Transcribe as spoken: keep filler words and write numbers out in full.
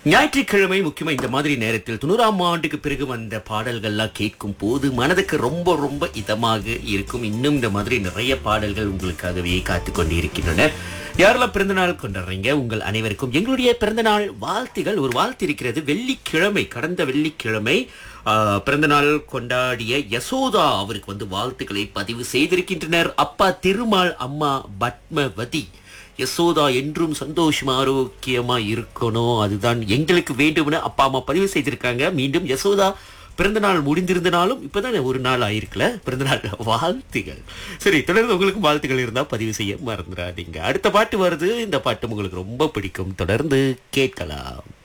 ஞாயிற்றுக்கிழமை முக்கியமா இந்த மாதிரி நேரத்தில் தொண்ணூறாம் ஆண்டுக்கு பிறகு வந்த பாடல்கள்லாம் கேட்கும் போது மனதுக்கு ரொம்ப ரொம்ப இதமாக இருக்கும். இன்னும் இந்த மாதிரி நிறைய பாடல்கள் உங்களுக்காகவே காத்து கொண்டு இருக்கின்றன. யாரெல்லாம் பிறந்தநாள் கொண்டாடுறீங்க, உங்கள் அனைவருக்கும் எங்களுடைய பிறந்தநாள் வாழ்த்துகள். ஒரு வாழ்த்து இருக்கிறது. வெள்ளிக்கிழமை, கடந்த வெள்ளிக்கிழமை ஆஹ், பிறந்தநாள் கொண்டாடிய யசோதா அவருக்கு வந்து வாழ்த்துக்களை பதிவு செய்திருக்கின்றனர். அப்பா திருமால், அம்மா பத்மவதி. யசோதா என்றும் சந்தோஷமா ஆரோக்கியமா இருக்கணும், அதுதான் எங்களுக்கு வேண்டும்னு அப்பா அம்மா பதிவு செய்திருக்காங்க. மீண்டும் யசோதா பிறந்தநாள் முடிந்திருந்தனாலும் இப்பதான் ஒரு நாள் ஆயிருக்குல, பிறந்தநாள் வாழ்த்துகள். சரி, தொடர்ந்து உங்களுக்கு வாழ்த்துக்கள் இருந்தா பதிவு செய்ய மறந்துடாதீங்க. அடுத்த பாட்டு வருது. இந்த பாட்டு உங்களுக்கு ரொம்ப பிடிக்கும், தொடர்ந்து கேட்கலாம்.